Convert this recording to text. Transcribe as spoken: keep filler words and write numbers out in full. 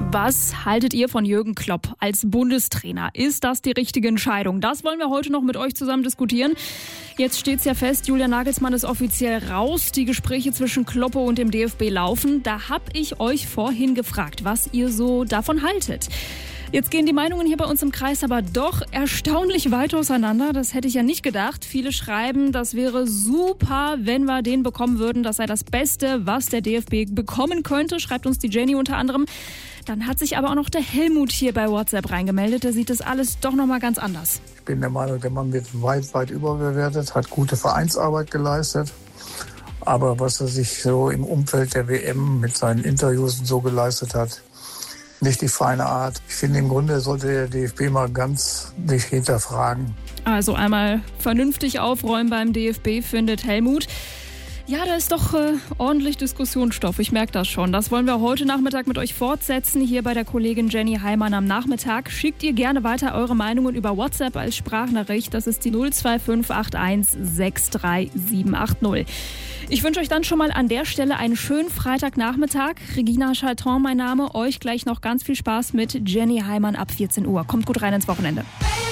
Was haltet ihr von Jürgen Klopp als Bundestrainer? Ist das die richtige Entscheidung? Das wollen wir heute noch mit euch zusammen diskutieren. Jetzt steht's ja fest, Julian Nagelsmann ist offiziell raus. Die Gespräche zwischen Kloppo und dem D F B laufen. Da hab ich euch vorhin gefragt, was ihr so davon haltet. Jetzt gehen die Meinungen hier bei uns im Kreis aber doch erstaunlich weit auseinander. Das hätte ich ja nicht gedacht. Viele schreiben, das wäre super, wenn wir den bekommen würden. Das sei das Beste, was der D F B bekommen könnte, schreibt uns die Jenny unter anderem. Dann hat sich aber auch noch der Helmut hier bei WhatsApp reingemeldet. Der sieht das alles doch nochmal ganz anders. Ich bin der Meinung, der Mann wird weit, weit überbewertet, hat gute Vereinsarbeit geleistet. Aber was er sich so im Umfeld der W M mit seinen Interviews und so geleistet hat, nicht die feine Art. Ich finde, im Grunde sollte der D F B mal ganz sich hinterfragen. Also einmal vernünftig aufräumen beim D F B, findet Helmut. Ja, da ist doch äh, ordentlich Diskussionsstoff. Ich merke das schon. Das wollen wir heute Nachmittag mit euch fortsetzen, hier bei der Kollegin Jenny Heimann am Nachmittag. Schickt ihr gerne weiter eure Meinungen über WhatsApp als Sprachnachricht. Das ist die null zwei fünf acht eins sechs drei sieben acht null. Ich wünsche euch dann schon mal an der Stelle einen schönen Freitagnachmittag. Regina Charton, mein Name. Euch gleich noch ganz viel Spaß mit Jenny Heimann ab vierzehn Uhr. Kommt gut rein ins Wochenende.